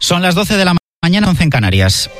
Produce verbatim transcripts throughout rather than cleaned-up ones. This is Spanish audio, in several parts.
Son las doce de la mañana, once en Canarias.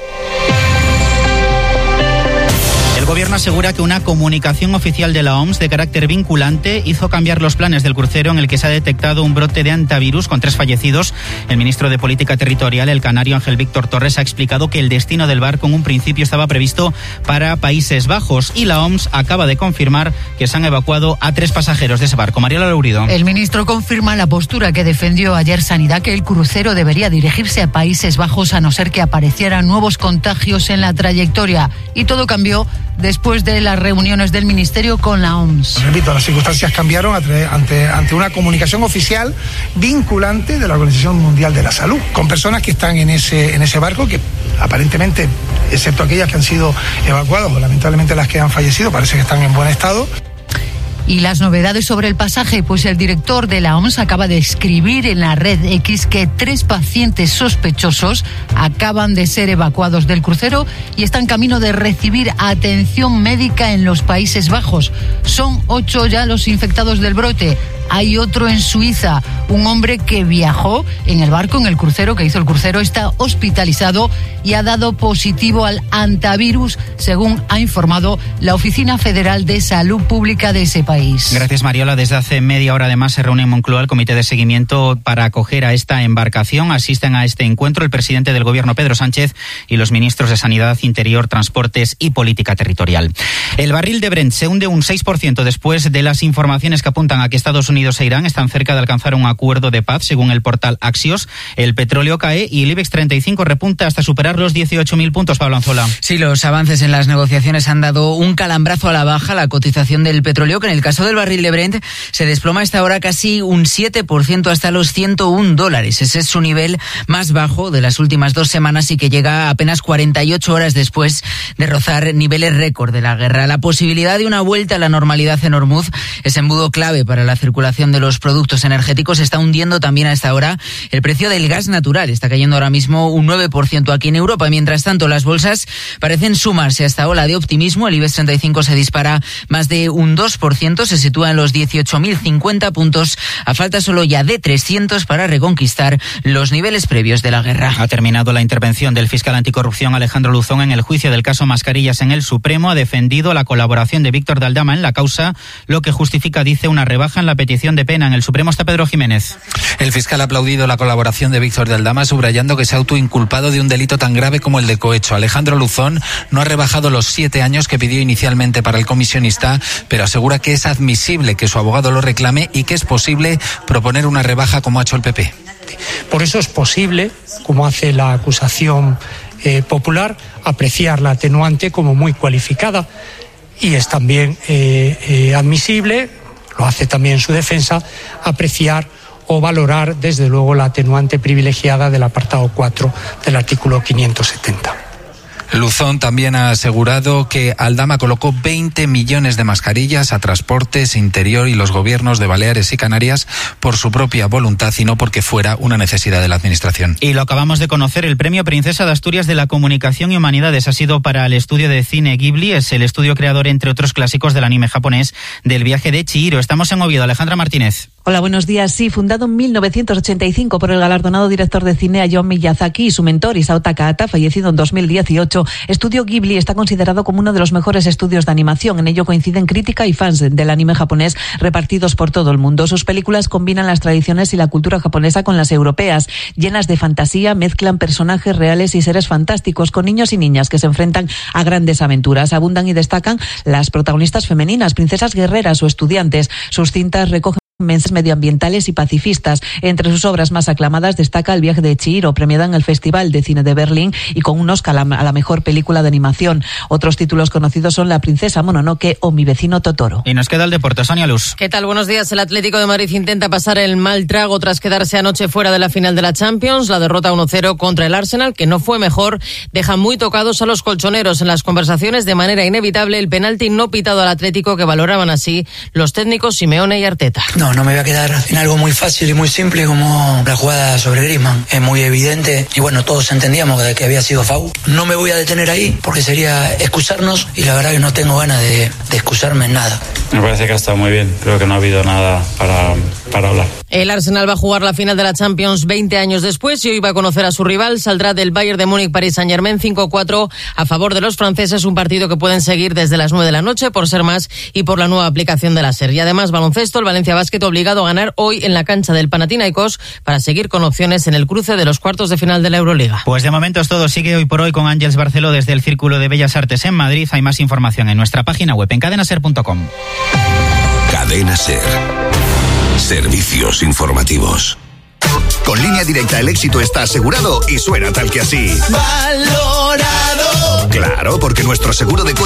El Gobierno asegura que una comunicación oficial de la O M S de carácter vinculante hizo cambiar los planes del crucero en el que se ha detectado un brote de hantavirus con tres fallecidos. El ministro de Política Territorial, el canario Ángel Víctor Torres, ha explicado que el destino del barco en un principio estaba previsto para Países Bajos y la O M S acaba de confirmar que se han evacuado a tres pasajeros de ese barco. Mariola Lourido. El ministro confirma la postura que defendió ayer Sanidad, que el crucero debería dirigirse a Países Bajos a no ser que aparecieran nuevos contagios en la trayectoria. Y todo cambió después de las reuniones del Ministerio con la O M S. Repito, las circunstancias cambiaron ante, ante una comunicación oficial vinculante de la Organización Mundial de la Salud, con personas que están en ese, en ese barco, que aparentemente, excepto aquellas que han sido evacuadas, o lamentablemente las que han fallecido, parece que están en buen estado. Y las novedades sobre el pasaje, pues el director de la O M S acaba de escribir en la red X que tres pacientes sospechosos acaban de ser evacuados del crucero y están camino de recibir atención médica en los Países Bajos. Son ocho ya los infectados del brote. Hay otro en Suiza, un hombre que viajó en el barco, en el crucero, que hizo el crucero, está hospitalizado y ha dado positivo al hantavirus, según ha informado la Oficina Federal de Salud Pública de ese país. Gracias, Mariola. Desde hace media hora además se reúne en Moncloa el comité de seguimiento para acoger a esta embarcación. Asisten a este encuentro el presidente del Gobierno, Pedro Sánchez, y los ministros de Sanidad, Interior, Transportes y Política Territorial. El barril de Brent se hunde un seis por ciento después de las informaciones que apuntan a que Estados Unidos Unidos e Irán están cerca de alcanzar un acuerdo de paz, según el portal Axios. El petróleo cae y el IBEX treinta y cinco repunta hasta superar los dieciocho mil puntos. Pablo Anzola. Sí, los avances en las negociaciones han dado un calambrazo a la baja la cotización del petróleo, que en el caso del barril de Brent se desploma hasta ahora casi un siete por ciento hasta los ciento un dólares. Ese es su nivel más bajo de las últimas dos semanas y que llega apenas cuarenta y ocho horas después de rozar niveles récord de la guerra. La posibilidad de una vuelta a la normalidad en Hormuz, ese embudo clave para la circulación de los productos energéticos, está hundiendo también a esta hora el precio del gas natural. Está cayendo ahora mismo un nueve por ciento aquí en Europa. Mientras tanto, las bolsas parecen sumarse a esta ola de optimismo. El IBEX treinta y cinco se dispara más de un dos por ciento, se sitúa en los dieciocho mil cincuenta puntos, a falta solo ya de trescientos para reconquistar los niveles previos de la guerra. Ha terminado la intervención del fiscal anticorrupción Alejandro Luzón en el juicio del caso Mascarillas en el Supremo. Ha defendido la colaboración de Víctor de Aldama en la causa, lo que justifica, dice, una rebaja en la petición de pena. En el Supremo está Pedro Jiménez. El fiscal ha aplaudido la colaboración de Víctor de Aldama, subrayando que se ha autoinculpado de un delito tan grave como el de cohecho. Alejandro Luzón no ha rebajado los siete años que pidió inicialmente para el comisionista, pero asegura que es admisible que su abogado lo reclame y que es posible proponer una rebaja como ha hecho el P P. Por eso es posible, como hace la acusación eh, popular, apreciar la atenuante como muy cualificada, y es también eh, eh, admisible, lo hace también su defensa, apreciar o valorar desde luego la atenuante privilegiada del apartado cuatro del artículo quinientos setenta. Luzón también ha asegurado que Aldama colocó veinte millones de mascarillas a Transportes, Interior y los gobiernos de Baleares y Canarias por su propia voluntad y no porque fuera una necesidad de la Administración. Y lo acabamos de conocer, el Premio Princesa de Asturias de la Comunicación y Humanidades ha sido para el estudio de cine Ghibli. Es el estudio creador, entre otros clásicos del anime japonés, del viaje de Chihiro. Estamos en Oviedo. Alejandra Martínez. Hola, buenos días. Sí, fundado en mil novecientos ochenta y cinco por el galardonado director de cine Hayao Miyazaki y su mentor Isao Takahata, fallecido en dos mil dieciocho, Estudio Ghibli está considerado como uno de los mejores estudios de animación. En ello coinciden crítica y fans del anime japonés repartidos por todo el mundo. Sus películas combinan las tradiciones y la cultura japonesa con las europeas, llenas de fantasía, mezclan personajes reales y seres fantásticos con niños y niñas que se enfrentan a grandes aventuras. Abundan y destacan las protagonistas femeninas, princesas guerreras o estudiantes. Sus cintas recogen mensajes medioambientales y pacifistas. Entre sus obras más aclamadas destaca El viaje de Chihiro, premiada en el Festival de Cine de Berlín y con un Oscar a la mejor película de animación. Otros títulos conocidos son La princesa Mononoke o Mi vecino Totoro. Y nos queda el deporte. Sonia Luz. ¿Qué tal? Buenos días. El Atlético de Madrid intenta pasar el mal trago tras quedarse anoche fuera de la final de la Champions. La derrota uno cero contra el Arsenal, que no fue mejor, deja muy tocados a los colchoneros. En las conversaciones, de manera inevitable, el penalti no pitado al Atlético, que valoraban así los técnicos Simeone y Arteta. No, no me voy a quedar en algo muy fácil y muy simple como la jugada sobre Griezmann. Es muy evidente y bueno, todos entendíamos de que había sido foul. No me voy a detener ahí porque sería excusarnos y la verdad que no tengo ganas de, de excusarme en nada. Me parece que ha estado muy bien. Creo que no ha habido nada para para hablar. El Arsenal va a jugar la final de la Champions veinte años después y hoy va a conocer a su rival. Saldrá del Bayern de Múnich Paris Saint-Germain cinco cuatro a favor de los franceses, un partido que pueden seguir desde las nueve de la noche por ser más y por la nueva aplicación de la SER. Y además baloncesto, el Valencia Basket obligado a ganar hoy en la cancha del Panathinaikos para seguir con opciones en el cruce de los cuartos de final de la Euroliga. Pues de momento es todo. Sigue hoy por hoy con Ángeles Barceló desde el Círculo de Bellas Artes en Madrid. Hay más información en nuestra página web en cadena ser punto com. Cadena SER. Servicios informativos. Con Línea Directa el éxito está asegurado y suena tal que así. Valorado. Claro, porque nuestro seguro de coche